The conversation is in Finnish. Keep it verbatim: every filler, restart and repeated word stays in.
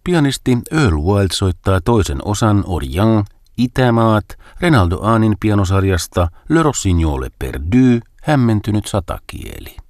Pianisti Earl Wild soittaa toisen osan Orient, Itämaat, Renaldo Ahnin pianosarjasta Le Rossignol perdu, hämmentynyt satakieli.